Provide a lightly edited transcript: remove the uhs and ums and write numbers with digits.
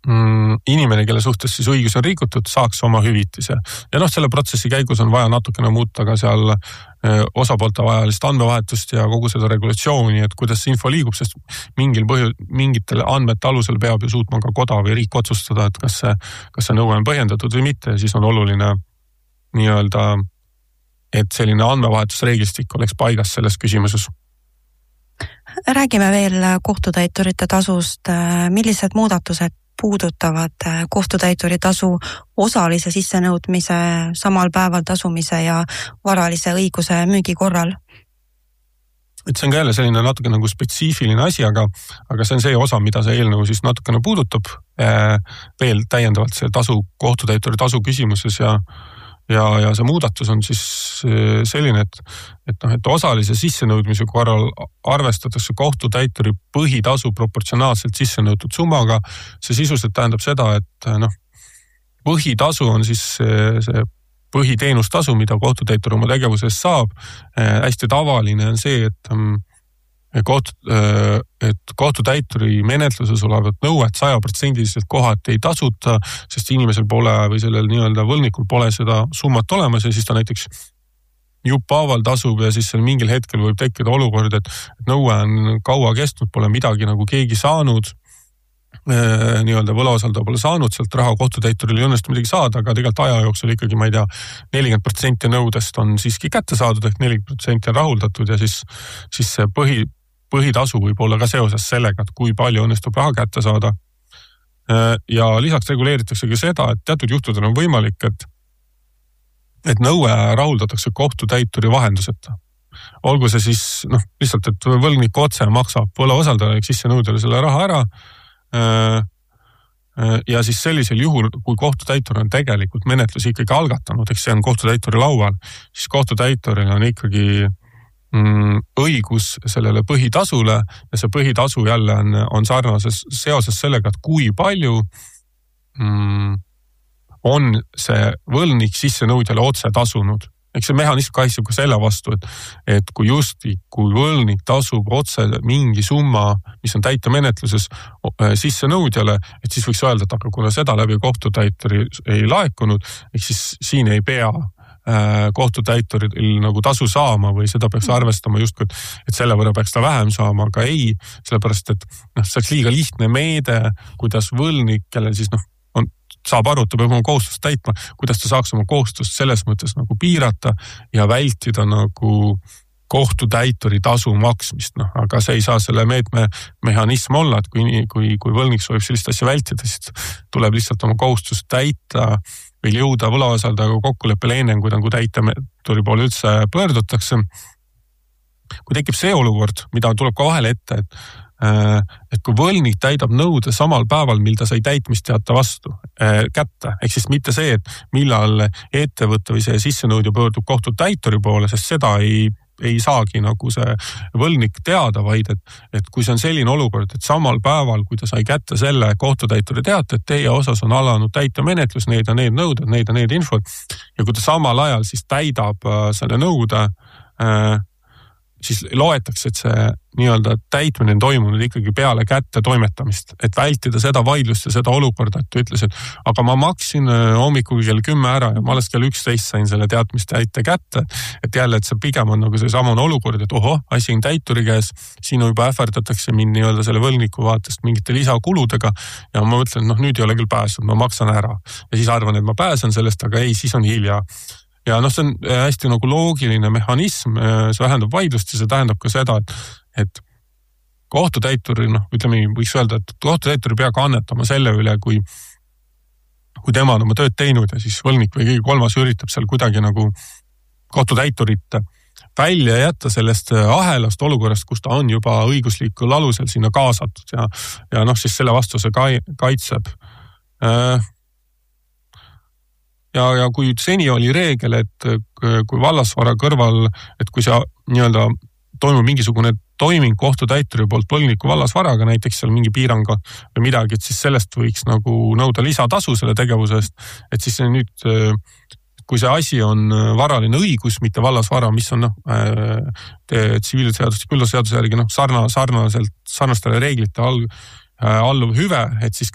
inimene, kelle suhtes siis õigus on rikutud, saaks oma hüvitise. Ja selle protsessi käigus on vaja natukene muuta ka seal osapoolte vajalist andmevahetust ja kogu seda regulatsiooni, et kuidas see info liigub, sest mingitel andmete alusel peab ju suutma ka koda või riik otsustada, et kas see nõue on põhjendatud või mitte, ja siis on oluline nii-öelda, et selline andmevahetusreeglistik oleks paigas selles küsimuses. Räägime veel kohtutäiturite tasust. Millised muudatused puudutavad kohtutäituri tasu osalise sissenõudmise, samal päeval tasumise ja varalise õiguse müügi korral? Et see on ka jälle selline natuke nagu spetsiifiline asi, aga see on see osa, mida see eelnõu siis natukene puudutab veel täiendavalt see kohtutäituri tasu küsimuses ja see muudatus on siis selline, et osalise sissenõudmise korral arvestatakse kohtutäituri põhitasu proportsionaalselt sissenõutud summaga. See sisuliselt tähendab seda, et põhitasu on siis see põhiteenustasu, mida kohtutäitur oma tegevuses saab. Hästi tavaline on see, et kohtutäituri menetluses olevat nõuet 100% kohati ei tasuta, sest inimesel pole või sellel nii-öelda võlnikul pole seda summat olemas ja siis ta näiteks juppaaval tasub ja siis seal mingil hetkel võib tekkida olukord, et nõue on kaua kestnud, pole midagi nagu keegi saanud, nii-öelda võlaosaldaja pole saanud, sealt raha kohtutäituril ei õnnestu midagi saada, aga tegelikult aja jooksul ikkagi, ma ei tea, 40% nõudest on siiski kätte saadud, ehk 40% on rahuldatud ja siis see põhitasu võib olla ka seoses sellega, et kui palju õnnestub raha kätte saada. Ja lisaks reguleeritakse ka seda, et teatud juhtudel on võimalik, et nõue rahuldatakse kohtutäituri vahenduseta. Olgu see siis lihtsalt, et võlgnik otse maksab võlaosaldajale sissenõudjale selle raha ära ja siis sellisel juhul, kui kohtutäitur on tegelikult menetlusi ikkagi algatanud, eks see on kohtutäituri laual, siis kohtutäituril on ikkagi õigus sellele põhitasule ja see põhitasu jälle on sarnases seoses sellega, et kui palju on see võlgnik sissenõudjale otse tasunud. Eks see mehhanism kaitseb ka selle vastu, et kui võlgnik tasub otse mingi summa, mis on täitemenetluses sissenõudjale, et siis võiks öelda, et aga kuna seda läbi kohtutäituri ei laekunud, ehk siis siin ei pea kohtutäituril nagu tasu saama või seda peaks arvestama justkui, et selle võrra peaks ta vähem saama, aga ei, sellepärast, et see oleks liiga lihtne meede, kuidas võlgnik, kellel siis saab aru, et ta peab oma kohustust täitma, kuidas ta saaks oma kohustust selles mõttes nagu piirata ja vältida nagu kohtutäituri tasu maksmist, aga see ei saa selle meetme mehhanism olla, et kui võlgnik soovib sellist asja vältida, siis tuleb lihtsalt oma kohustust täita või jõuda võlaosaldajaga kokkuleppele enne, kui nagu täituri poole üldse pöördutakse. Kui tekib see olukord, mida tuleb ka vahele ette, et kui võlgnik täidab nõude samal päeval, mil ta sai täitmisteate vastu kätte, ehk siis mitte see, et millal ettevõtte või see sissenõudja pöördub kohtutäituri poole, sest seda ei saagi nagu see võlgnik teada, vaid et kui see on selline olukord, et samal päeval, kui ta sai kätte selle kohtutäituri teate, et teie osas on alanud täitemenetlus, need ja need nõuded, need ja need infod, ja kui ta samal ajal siis täidab selle nõude, siis loetakse, et see nii-öelda täitmine on toimunud ikkagi peale kätte toimetamist, et vältida seda vaidlust ja seda olukorda, et ta ütles, et aga ma maksin hommikul kell 10 ära ja ma alles kell 11 sain selle teatmistäite kätte, et jälle, et see pigem on nagu see samane olukord, et asi on täituri käes, siin juba ähverdatakse mind nii-öelda selle võlgniku vaatest mingite lisakuludega ja ma mõtlen, nüüd ei ole küll pääsnud, ma maksan ära ja siis arvan, et ma pääsen sellest, aga ei, siis on hilja. Ja see on hästi nagu loogiline mehhanism, see vähendab vaidlust ja see tähendab ka seda, et kohtutäituri, ütleme, võiks öelda, et kohtutäituri pea kannatama selle üle, kui tema on oma tööd teinud ja siis võlgnik või keegi kolmas üritab seal kuidagi nagu kohtutäiturit välja jätta sellest ahelast olukorrast, kus ta on juba õiguslikul alusel sinna kaasatud ja siis selle vastu see kaitseb. Ja kui seni oli reegel, et kui vallasvara kõrval, et kui see nii-öelda toimub mingisugune toiming kohtutäituri poolt võlgniku vallasvaraga, näiteks seal mingi piirang või midagi, et siis sellest võiks nagu nõuda lisatasu selle tegevusest, et siis nüüd, kui see asi on varaline õigus, mitte vallasvara, mis on tsiviilseaduse küllase seaduse järgi sarnastele reeglite alluv hüve, et siis